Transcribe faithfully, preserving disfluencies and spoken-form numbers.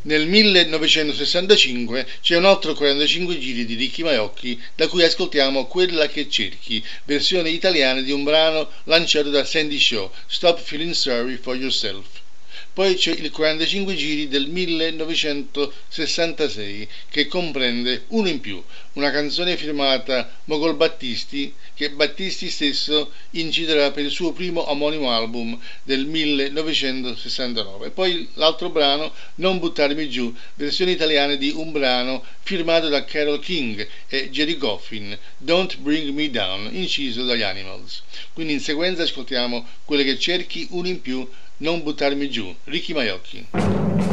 Nel millenovecentosessantacinque c'è un altro quarantacinque giri di Ricky Maiocchi, da cui ascoltiamo Quella che cerchi, versione italiana di un brano lanciato da Sandy Shaw, Stop Feeling Sorry for Yourself. Poi c'è il quarantacinque giri del millenovecentosessantasei, che comprende Uno in più, una canzone firmata Mogol Battisti, che Battisti stesso inciderà per il suo primo omonimo album del millenovecentosessantanove. Poi l'altro brano, Non buttarmi giù, versione italiana di un brano firmato da Carole King e Jerry Goffin, Don't Bring Me Down, inciso dagli Animals. Quindi in sequenza ascoltiamo Quelle che cerchi, Uno in più, Non buttarmi giù, Ricky Maiocchi.